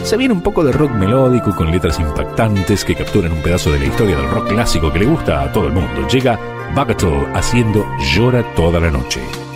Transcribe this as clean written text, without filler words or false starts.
Se viene un poco de rock melódico con letras impactantes que capturan un pedazo de la historia del rock clásico que le gusta a todo el mundo. Llega Bagatelle haciendo Llora toda la noche.